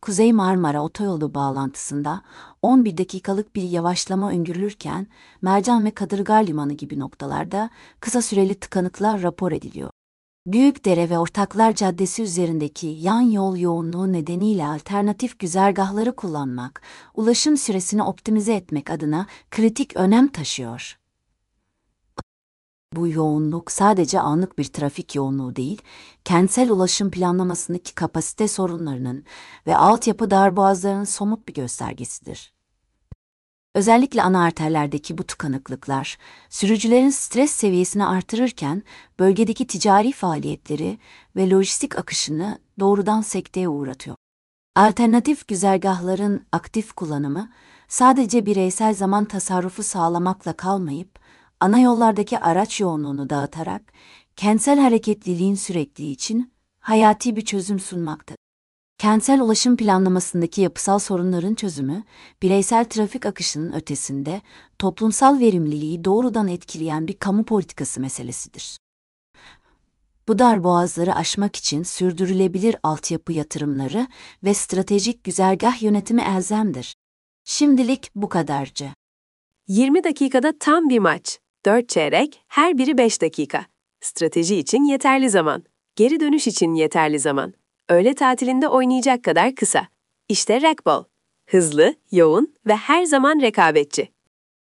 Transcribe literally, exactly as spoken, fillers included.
Kuzey Marmara Otoyolu bağlantısında on bir dakikalık bir yavaşlama öngörülürken Mercan ve Kadırga Limanı gibi noktalarda kısa süreli tıkanıklar rapor ediliyor. Büyükdere ve Ortaklar Caddesi üzerindeki yan yol yoğunluğu nedeniyle alternatif güzergahları kullanmak, ulaşım süresini optimize etmek adına kritik önem taşıyor. Bu yoğunluk sadece anlık bir trafik yoğunluğu değil, kentsel ulaşım planlamasındaki kapasite sorunlarının ve altyapı darboğazlarının somut bir göstergesidir. Özellikle ana arterlerdeki bu tıkanıklıklar, sürücülerin stres seviyesini artırırken bölgedeki ticari faaliyetleri ve lojistik akışını doğrudan sekteye uğratıyor. Alternatif güzergahların aktif kullanımı, sadece bireysel zaman tasarrufu sağlamakla kalmayıp, ana yollardaki araç yoğunluğunu dağıtarak, kentsel hareketliliğin sürekliliği için hayati bir çözüm sunmaktadır. Kentsel ulaşım planlamasındaki yapısal sorunların çözümü, bireysel trafik akışının ötesinde toplumsal verimliliği doğrudan etkileyen bir kamu politikası meselesidir. Bu darboğazları aşmak için sürdürülebilir altyapı yatırımları ve stratejik güzergah yönetimi elzemdir. Şimdilik bu kadarcı. yirmi dakikada tam bir maç. dört çeyrek, her biri beş dakika. Strateji için yeterli zaman. Geri dönüş için yeterli zaman. Öğle tatilinde oynayacak kadar kısa. İşte Racquetball. Hızlı, yoğun ve her zaman rekabetçi.